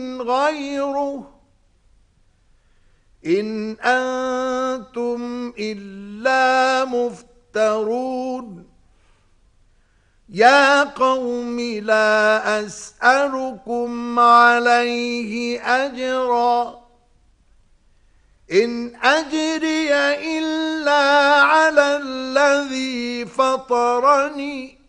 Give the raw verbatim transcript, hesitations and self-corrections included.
غيره إن أنتم إلا مفترون يا قوم لا أسألكم عليه أجرا إن أجري إلا على الذي فطرني